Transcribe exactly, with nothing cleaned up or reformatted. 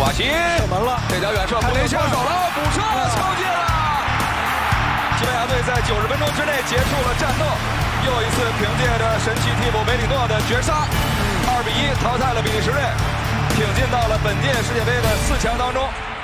马奇射门了， 这条远射不能下手了，补射敲进了。西班牙队在九十分钟之内结束了战斗，又一次凭借着神奇替补梅里诺的绝杀，二比一淘汰了比利时队，挺进到了本届世界杯的四强当中。